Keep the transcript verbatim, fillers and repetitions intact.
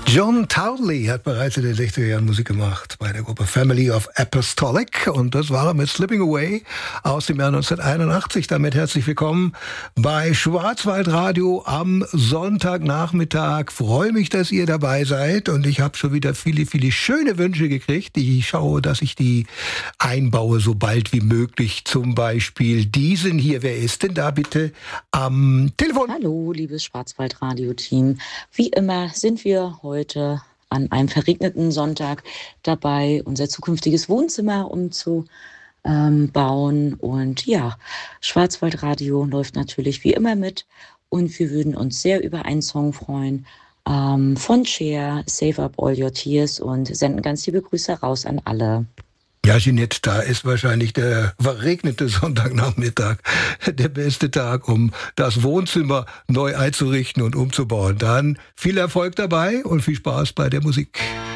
John Townley hat bereits in den sechziger Jahren Musik gemacht bei der Gruppe Family of Apostolic und das war er mit Slipping Away aus dem Jahr neunzehnhunderteinundachtzig. Damit herzlich willkommen bei Schwarzwaldradio am Sonntagnachmittag. Freue mich, dass ihr dabei seid und ich habe schon wieder viele, viele schöne Wünsche gekriegt. Ich schaue, dass ich die einbaue, so bald wie möglich. Zum Beispiel diesen hier. Wer ist denn da bitte am Telefon? Hallo, liebes Schwarzwaldradio-Team. Wie immer sind wir heute heute an einem verregneten Sonntag dabei, unser zukünftiges Wohnzimmer umzubauen. Und ja, Schwarzwaldradio läuft natürlich wie immer mit. Und wir würden uns sehr über einen Song freuen ähm, von Cher, Save Up All Your Tears, und senden ganz liebe Grüße raus an alle. Ja, Jeanette, da ist wahrscheinlich der verregnete Sonntagnachmittag der beste Tag, um das Wohnzimmer neu einzurichten und umzubauen. Dann viel Erfolg dabei und viel Spaß bei der Musik.